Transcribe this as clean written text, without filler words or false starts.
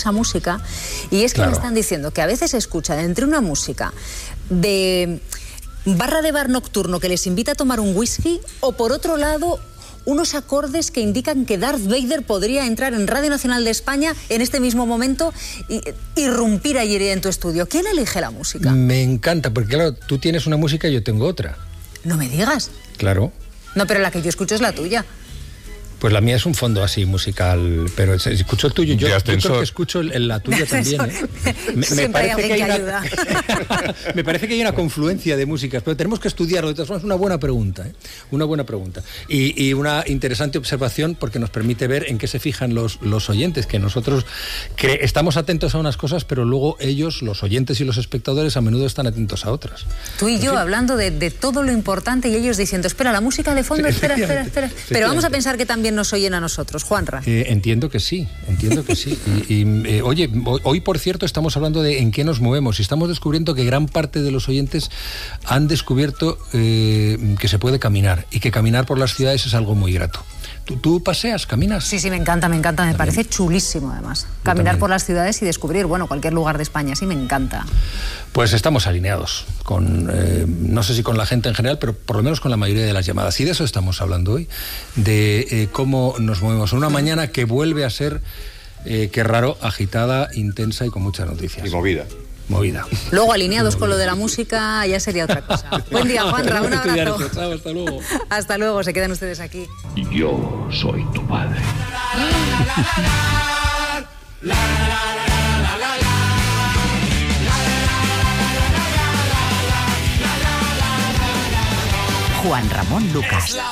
esa música, y es que me están diciendo que a veces escuchan entre una música de barra de bar nocturno que les invita a tomar un whisky, o por otro lado unos acordes que indican que Darth Vader podría entrar en Radio Nacional de España en este mismo momento y irrumpir allí en tu estudio. ¿Quién elige la música? Me encanta, porque claro, tú tienes una música y yo tengo otra. No me digas. Claro. No, pero la que yo escucho es la tuya. Pues la mía es un fondo así musical, pero escucho el tuyo. Yo creo que escucho la tuya también. Siempre hay alguien que ayuda. Me parece que hay una confluencia de músicas, pero tenemos que estudiarlo. De todas formas, es una buena pregunta, ¿eh? Una buena pregunta. Y una interesante observación, porque nos permite ver en qué se fijan los oyentes, que nosotros estamos atentos a unas cosas, pero luego ellos, los oyentes y los espectadores, a menudo están atentos a otras. Tú y yo hablando de todo lo importante y ellos diciendo, espera, la música de fondo, espera. Pero vamos a pensar que también nos oyen a nosotros, Juanra. Entiendo que sí. Oye, hoy por cierto estamos hablando de en qué nos movemos y estamos descubriendo que gran parte de los oyentes han descubierto que se puede caminar y que caminar por las ciudades es algo muy grato. ¿Tú paseas, caminas? Sí, me encanta, me parece chulísimo además. Caminar por las ciudades y descubrir, cualquier lugar de España, sí me encanta. Pues estamos alineados con, no sé si con la gente en general, pero por lo menos con la mayoría de las llamadas. Y de eso estamos hablando hoy, de cómo nos movemos en una mañana que vuelve a ser, qué raro, agitada, intensa y con muchas noticias. Y movida. Luego, alineados con lo de la música, ya sería otra cosa. Buen día, Juanra, un abrazo. Chao, hasta luego. Hasta luego, se quedan ustedes aquí. Yo soy tu padre. Juan Ramón Lucas.